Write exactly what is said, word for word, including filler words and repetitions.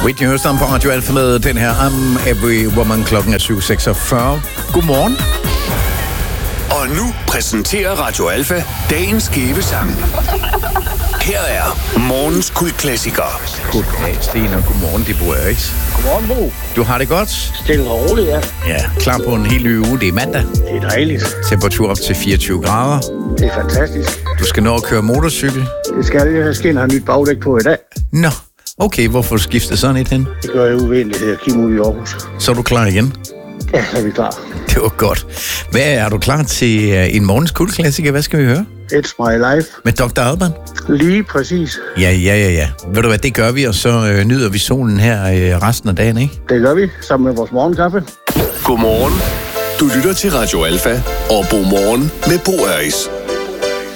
Whitney Houston på Radio Alfa med den her I'm Every Woman. Klokken er syv seksogfyrre. Godmorgen. Og nu præsenterer Radio Alfa dagens skæve sang. Her er morgens kultklassiker. Goddag, Sten, og godmorgen, det bor jeg ikke. Godmorgen, Bo. Du har det godt? Stille og roligt, ja. Ja, klar på en helt ny uge. Det er mandag. Det er dejligt. Temperatur op til fireogtyve grader. Det er fantastisk. Du skal nå at køre motorcykel. Det skal jeg. Jeg skal have nyt bagdæk på i dag. Nå, okay, hvorfor skifter sådan et hen? Det gør jeg uvenligt her. Kim ud i Aarhus. Så er du klar igen? Ja, så er vi klar. Det var godt. Hvad er du klar til en morgens kultklassiker? Hvad skal vi høre? It's my life. Med doktor Alban? Lige præcis. Ja, ja, ja, ja. Ved du hvad, det gør vi, og så øh, nyder vi solen her øh, resten af dagen, ikke? Det gør vi, sammen med vores morgenkaffe. Godmorgen. Du lytter til Radio Alfa og God Morgen med Bo Øis.